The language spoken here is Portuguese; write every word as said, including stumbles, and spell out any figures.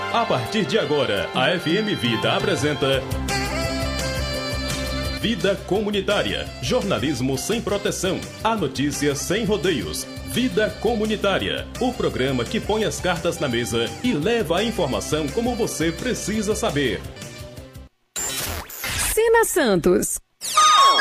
A partir de agora, a F M Vida apresenta Vida Comunitária, jornalismo sem proteção, a notícia sem rodeios. Vida Comunitária, o programa que põe as cartas na mesa e leva a informação como você precisa saber. Sina Santos.